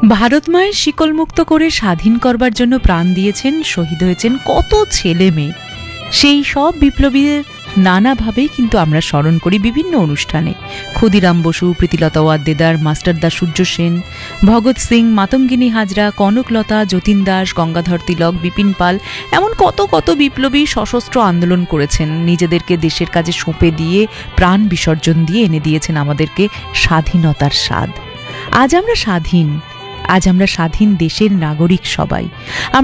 ভারত মায়ের শিকল মুক্ত করে স্বাধীন করবার জন্য প্রাণ দিয়েছেন, শহীদ হয়েছেন কত ছেলে মেয়ে। সেই সব বিপ্লবীদের নানাভাবেই কিন্তু আমরা স্মরণ করি বিভিন্ন অনুষ্ঠানে। ক্ষুদিরাম বসু, প্রীতিলতা ওয়াদ্দেদার, মাস্টারদা সূর্য সেন, ভগৎ সিং, মাতঙ্গিনী হাজরা, কনকলতা, যতীন দাস, গঙ্গাধর তিলক, বিপিন পাল, এমন কত কত বিপ্লবী সশস্ত্র আন্দোলন করেছেন, নিজেদেরকে দেশের কাজে সঁপে দিয়ে প্রাণ বিসর্জন দিয়ে এনে দিয়েছেন আমাদেরকে স্বাধীনতার স্বাদ। আজ আমরা স্বাধীন, আজ আমরা স্বাধীন দেশের নাগরিক সবাই।